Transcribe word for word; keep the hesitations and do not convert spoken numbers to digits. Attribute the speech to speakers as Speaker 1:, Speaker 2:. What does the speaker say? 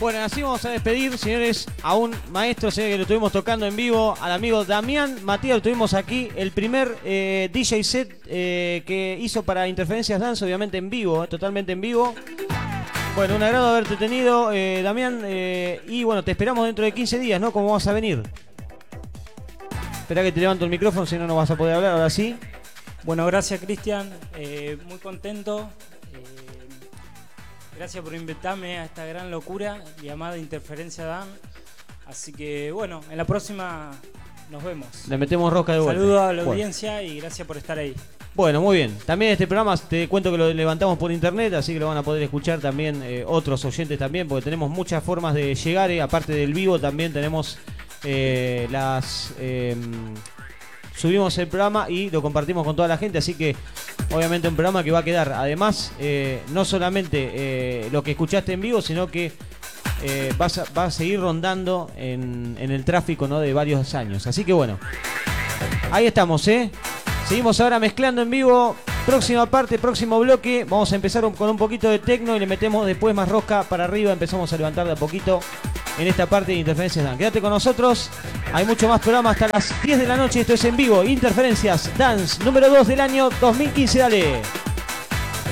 Speaker 1: Bueno, así vamos a despedir, señores, a un maestro, señor, que lo estuvimos tocando en vivo, al amigo Damián Matías. Lo tuvimos aquí, el primer eh, D J set eh, que hizo para Interferencias Dance, obviamente en vivo, eh, totalmente en vivo. Bueno, un agrado haberte tenido, eh, Damián, eh, y bueno, te esperamos dentro de quince días, ¿no? ¿Cómo vas a venir? Espera que te levanto el micrófono, si no, no vas a poder hablar, ahora sí.
Speaker 2: Bueno, gracias, Cristian, eh, muy contento. Eh, gracias por invitarme a esta gran locura llamada Interferencia Dan. Así que, bueno, en la próxima nos vemos.
Speaker 1: Le metemos rosca de vuelta.
Speaker 2: Saludos a la
Speaker 1: bueno.
Speaker 2: audiencia y gracias por estar ahí.
Speaker 1: Bueno, muy bien. También este programa te cuento que lo levantamos por internet, así que lo van a poder escuchar también eh, otros oyentes también, porque tenemos muchas formas de llegar, eh, aparte del vivo también tenemos eh, las... Eh, subimos el programa y lo compartimos con toda la gente, así que obviamente un programa que va a quedar, además, eh, no solamente eh, lo que escuchaste en vivo, sino que eh, vas a, va a seguir rondando en, en el tráfico, ¿no?, de varios años. Así que bueno, ahí estamos, ¿eh? Seguimos ahora mezclando en vivo. Próxima parte, próximo bloque. Vamos a empezar con un poquito de tecno y le metemos después más rosca para arriba. Empezamos a levantar de a poquito en esta parte de Interferencias Dance. Quédate con nosotros. Hay mucho más programa hasta las diez de la noche. Esto es en vivo. Interferencias Dance número dos del año dos mil quince. Dale.